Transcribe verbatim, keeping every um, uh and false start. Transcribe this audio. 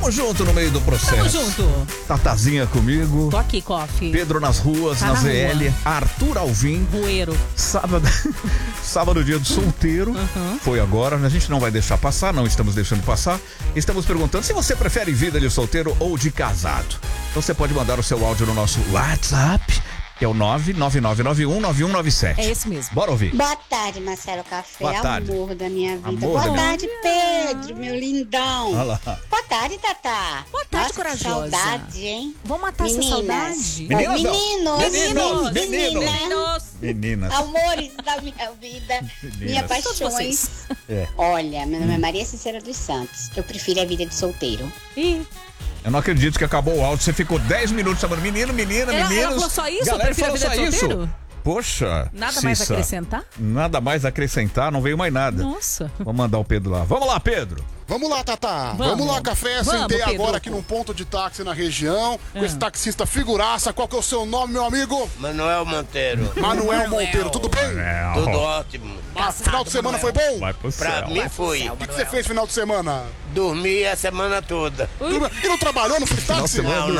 Tamo junto no meio do processo. Tamo junto. Tatazinha comigo. Tô aqui, Coffee. Pedro nas ruas, Tá na, na Z L. rua. Arthur Alvim. Bueiro. Sábado, sábado, dia do solteiro. Uhum. Foi agora. A gente não vai deixar passar, não estamos deixando passar. Estamos perguntando se você prefere vida de solteiro ou de casado. Então você pode mandar o seu áudio no nosso WhatsApp, que é o nove nove nove nove um nove um nove sete. É esse mesmo. Bora ouvir. Boa tarde, Marcelo Café. Boa tarde. Amor da minha vida. Amor Boa da minha- tarde, Pedro, meu lindão. Olha lá. Boa tarde, Tatá. Boa tarde, Nossa, corajosa. Que saudade, hein? Vamos matar essa Meninas. saudade? Meninas, não. Meninos, Meninos, meninos, meninos. Meninas. Amores da minha vida, minha Meninas. Todos paixões. vocês. É. Olha, meu nome é Maria Cicera dos Santos. Eu prefiro a vida de solteiro. Ih, Eu não acredito que acabou o áudio. Você ficou dez minutos chamando menino, menina, Ela- meninos. ela falou só isso? Galera Prefiro a falou vida só de isso. solteiro? Poxa. nada mais a Cissa. acrescentar? Nada mais a acrescentar, não veio mais nada. Nossa. Vamos mandar o Pedro lá. Vamos lá, Pedro. Vamos lá, Tatá. Vamos. Vamos, lá, café. Vamos, Sentei Pedro. agora aqui num ponto de táxi na região, com Ah. esse taxista figuraça. Qual que é o seu nome, meu amigo? Manuel Monteiro. Manuel Monteiro. Tudo bem? É, Tudo ó, ótimo. Ah, final de semana foi bom? vai pro Pra céu. mim foi. O que, que você fez final de semana? Dormi a semana toda. E não trabalhou, não fez táxi? semana Não,